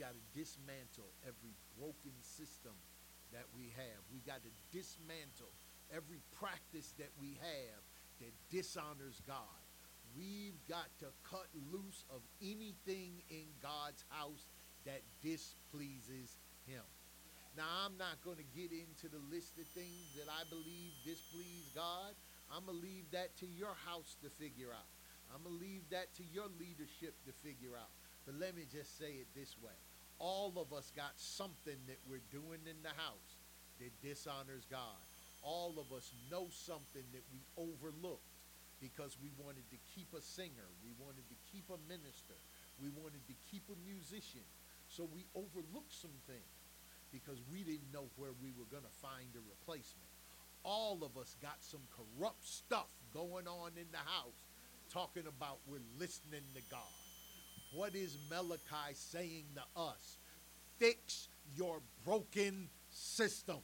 got to dismantle every broken system that we have. We got to dismantle every practice that we have that dishonors God. We've got to cut loose of anything in God's house that displeases him. Now, I'm not going to get into the list of things that I believe displease God. I'm going to leave that to your house to figure out. I'm going to leave that to your leadership to figure out. But let me just say it this way. All of us got something that we're doing in the house that dishonors God. All of us know something that we overlooked because we wanted to keep a singer. We wanted to keep a minister. We wanted to keep a musician. So we overlooked some things because we didn't know where we were going to find a replacement. All of us got some corrupt stuff going on in the house talking about we're listening to God. What is Malachi saying to us? Fix your broken systems.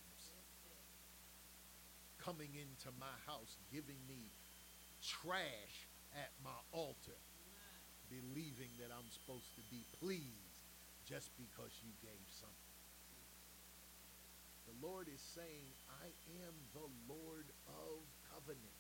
Coming into my house, giving me trash at my altar, believing that I'm supposed to be pleased just because you gave something. The Lord is saying, I am the Lord of covenant.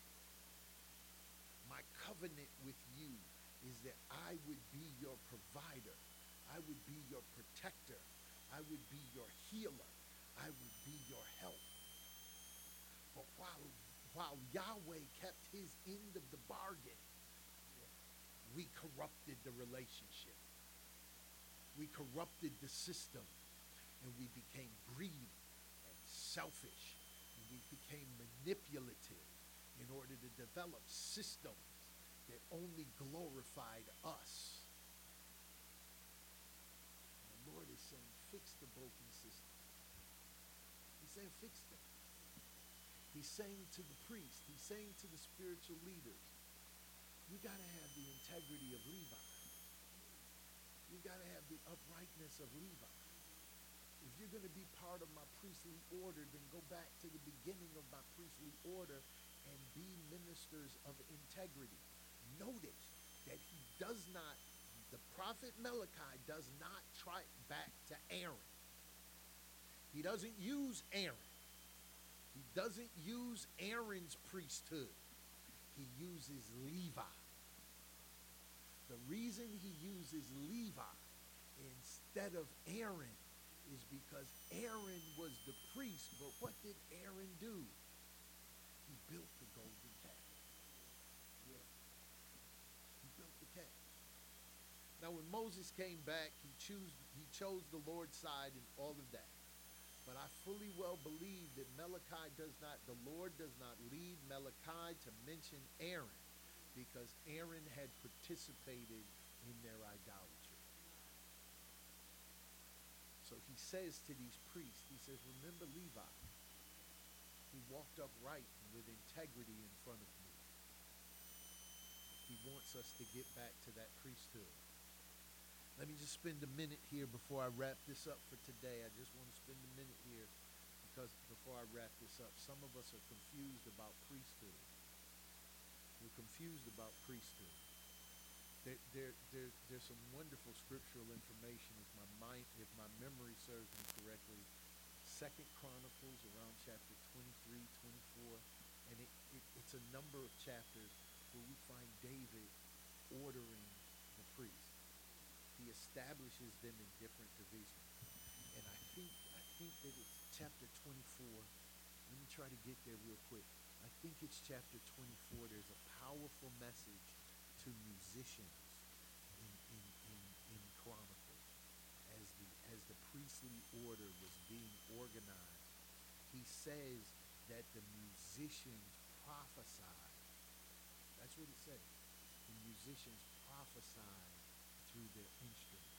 My covenant with you is that I would be your provider. I would be your protector. I would be your healer. I would be your help. But while Yahweh kept his end of the bargain, we corrupted the relationship. We corrupted the system, and we became greedy and selfish, and we became manipulative in order to develop systems that only glorified us. And the Lord is saying, fix the broken system. He's saying, fix them. He's saying to the priest, he's saying to the spiritual leaders, you got to have the integrity of Levi. You got to have the uprightness of Levi. If you're going to be part of my priestly order, then go back to the beginning of my priestly order and be ministers of integrity. Notice that he does not, the prophet Malachi does not track back to Aaron. He doesn't use Aaron. He doesn't use Aaron's priesthood. He uses Levi. The reason he uses Levi instead of Aaron is because Aaron was the priest, but what did Aaron do? He built the golden calf. Yeah. He built the calf. Now when Moses came back, he chose the Lord's side and all of that. But I fully well believe that the Lord does not lead Malachi to mention Aaron because Aaron had participated in their idolatry. So he says to these priests, he says, remember Levi, who walked upright with integrity in front of me. He wants us to get back to that priesthood. Let me just spend a minute here before I wrap this up for today. I just want to spend a minute here because before I wrap this up, some of us are confused about priesthood. We're confused about priesthood. There's some wonderful scriptural information if my memory serves me correctly. 2 Chronicles around chapter 23, 24, and it's a number of chapters where we find David ordering the priests. He establishes them in different divisions. And I think that it's chapter 24. Let me try to get there real quick. I think it's chapter 24. There's a powerful message to musicians in Chronicles. As the priestly order was being organized, he says that the musicians prophesied. That's what it says. The musicians prophesied through their instruments.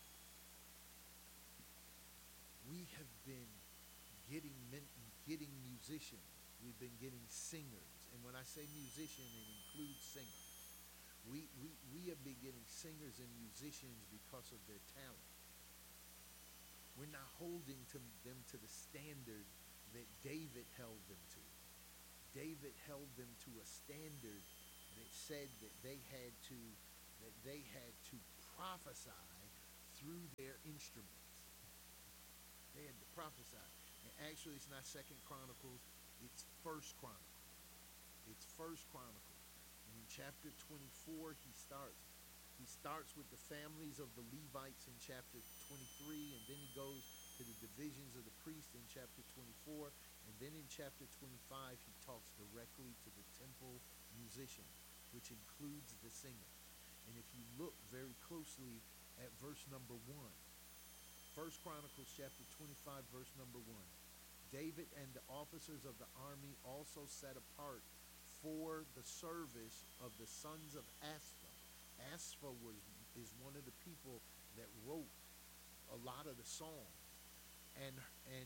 We have been getting musicians. We've been getting singers. And when I say musician, it includes singers. We have been getting singers and musicians because of their talent. We're not holding them to the standard that David held them to. David held them to a standard that said that they had to prophesy through their instruments. instruments. They had to prophesy. And actually, it's not Second Chronicles, it's First Chronicles. It's First Chronicles. And in chapter 24, he starts with the families of the Levites in chapter 23, and then he goes to the divisions of the priests in chapter 24, and then in chapter 25, he talks directly to the temple musicians, which includes the singers. And if you look very closely at verse number 1, First Chronicles chapter 25, verse number 1, David and the officers of the army also set apart for the service of the sons of Asaph. Asaph is one of the people that wrote a lot of the songs, and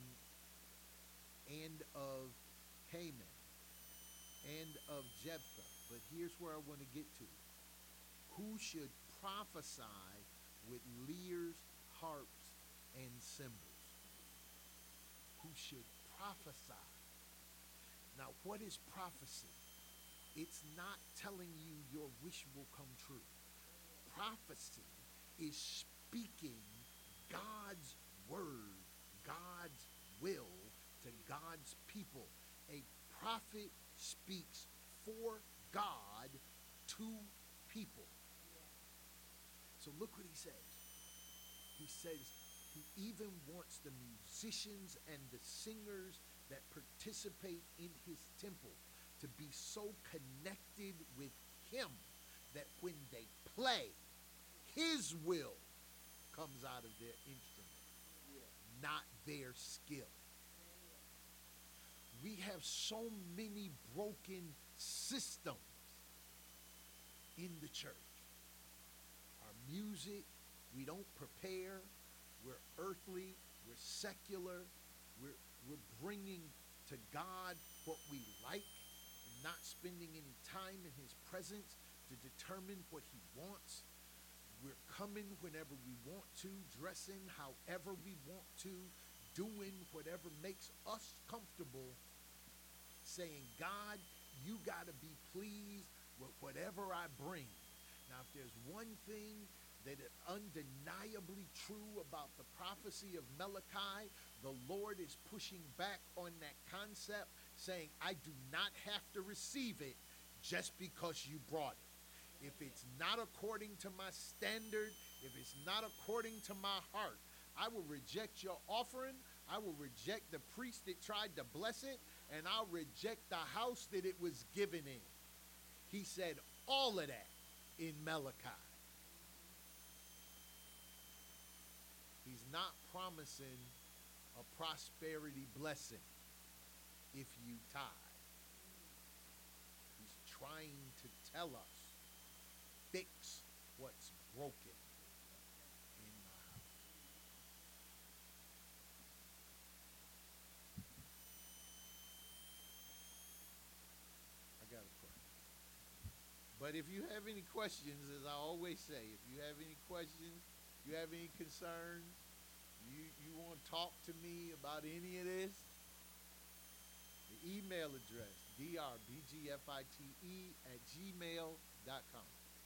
of Haman, and of Jephthah. But here's where I want to get to. Who should prophesy with lyres, harps, and cymbals? Who should prophesy? Now, what is prophecy? It's not telling you your wish will come true. Prophecy is speaking God's word, God's will to God's people. A prophet speaks for God to people. So look what he says. He says he even wants the musicians and the singers that participate in his temple to be so connected with him that when they play, his will comes out of their instrument, not their skill. We have so many broken systems in the church. Our music, we don't prepare. We're earthly. We're secular. We're bringing to God what we like and not spending any time in his presence to determine what he wants. We're coming whenever we want to, dressing however we want to, doing whatever makes us comfortable, saying, God, you got to be pleased with whatever I bring. Now, if there's one thing that is undeniably true about the prophecy of Malachi, the Lord is pushing back on that concept, saying, I do not have to receive it just because you brought it. If it's not according to my standard, if it's not according to my heart, I will reject your offering. I will reject the priest that tried to bless it, and I'll reject the house that it was given in. He said all of that in Malachi. He's not promising a prosperity blessing if you tithe. He's trying to tell us, fix what's broken in my house. I got to pray. But if you have any questions, as I always say, if you have any questions, you have any concerns, you want to talk to me about any of this, the email address, drbgfite@gmail.com.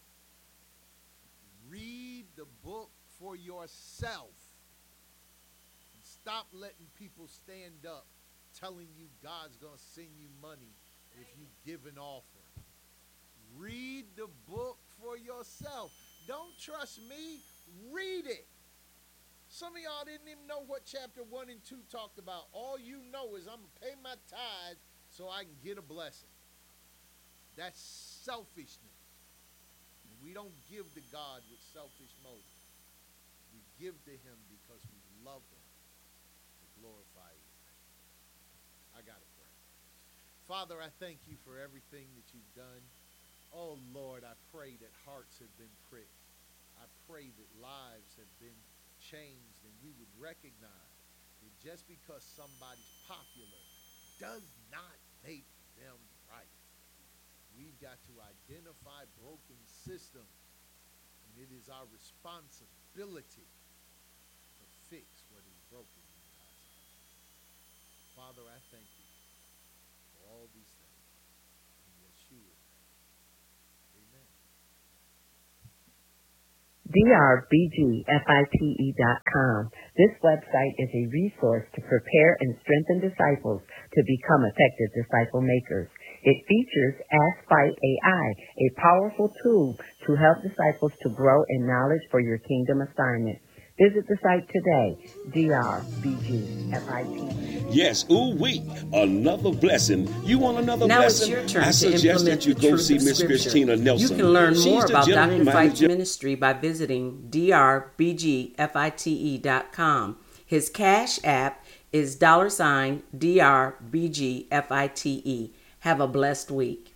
Read the book for yourself. And stop letting people stand up telling you God's going to send you money if you give an offering. Read the book for yourself. Don't trust me. Read it. Some of y'all didn't even know what chapter 1 and 2 talked about. All you know is I'm going to pay my tithe so I can get a blessing. That's selfishness. And we don't give to God with selfish motives. We give to him because we love him to glorify his name. I got to pray. Father, I thank you for everything that you've done. Oh, Lord, I pray that hearts have been pricked. I pray that lives have been changed, and we would recognize that just because somebody's popular does not make them right. We've got to identify broken systems, and it is our responsibility to fix what is broken in God's house. Father, I thank you for all these things. In Yeshua's name, amen. drbgfite.com. This website is a resource to prepare and strengthen disciples to become effective disciple makers. It features Ask Fight AI, a powerful tool to help disciples to grow in knowledge for your kingdom assignment. Visit the site today, drbgfite. Yes, ooh-wee, another blessing. You want another now blessing? Now it's your turn I to suggest implement that you the go truth see of Miss Scripture. Christina Nelson. You can learn She's more the about general Dr. Fite's manager. ministry by visiting drbgfite.com. His Cash App is $DRBGFITE. Have a blessed week.